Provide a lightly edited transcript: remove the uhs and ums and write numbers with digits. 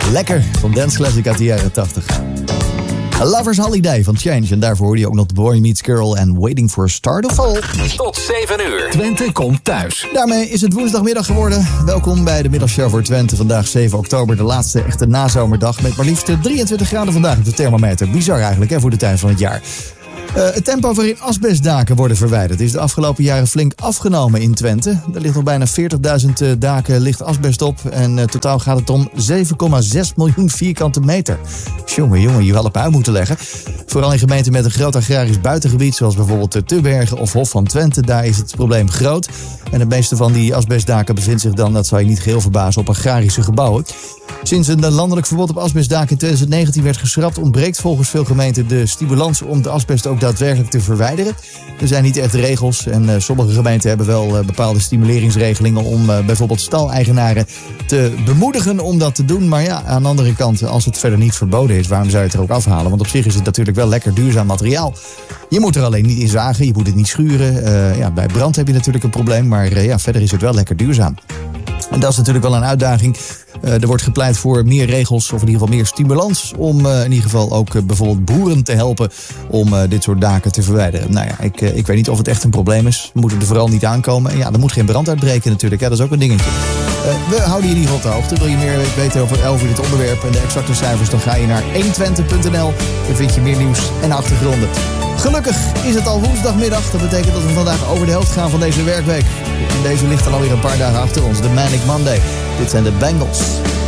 Lekker, van Dance Classic uit de jaren 80. A Lover's Holiday van Change. En daarvoor hoorde je ook nog The Boy Meets Girl en Waiting for a Star to Fall. Tot 7 uur. Twente komt thuis. Daarmee is het woensdagmiddag geworden. Welkom bij de middagshow voor Twente. Vandaag 7 oktober, de laatste echte nazomerdag. Met maar liefst 23 graden vandaag op de thermometer. Bizar eigenlijk, hè, voor de tijd van het jaar. Het tempo waarin asbestdaken worden verwijderd is de afgelopen jaren flink afgenomen in Twente. Er ligt nog bijna 40.000 daken licht asbest op. En totaal gaat het om 7,6 miljoen vierkante meter. Jongen, je wel op uit moeten leggen. Vooral in gemeenten met een groot agrarisch buitengebied, zoals bijvoorbeeld Tubbergen of Hof van Twente, daar is het probleem groot. En het meeste van die asbestdaken bevindt zich dan, dat zal je niet geheel verbazen, op agrarische gebouwen. Sinds een landelijk verbod op asbestdaken in 2019 werd geschrapt, ontbreekt volgens veel gemeenten de stimulans om de asbest ook daadwerkelijk te verwijderen. Er zijn niet echt regels en sommige gemeenten hebben wel bepaalde stimuleringsregelingen om bijvoorbeeld staleigenaren te bemoedigen om dat te doen. Maar ja, aan de andere kant, als het verder niet verboden is, waarom zou je het er ook afhalen? Want op zich is het natuurlijk wel lekker duurzaam materiaal. Je moet er alleen niet in zagen, je moet het niet schuren. Bij brand heb je natuurlijk een probleem, maar verder is het wel lekker duurzaam. En dat is natuurlijk wel een uitdaging. Er wordt gepleit voor meer regels, of in ieder geval meer stimulans, om in ieder geval ook bijvoorbeeld boeren te helpen om dit soort daken te verwijderen. Nou ja, ik weet niet of het echt een probleem is. We moeten er vooral niet aankomen. En ja, er moet geen brand uitbreken natuurlijk. Ja, dat is ook een dingetje. We houden je in ieder geval op de hoogte. Wil je meer weten over 11 uur dit onderwerp en de exacte cijfers, dan ga je naar 120.nl. Daar vind je meer nieuws en achtergronden. Gelukkig is het al woensdagmiddag. Dat betekent dat we vandaag over de helft gaan van deze werkweek. En deze ligt dan alweer een paar dagen achter ons. De Manic Monday. Dit zijn de Bangles.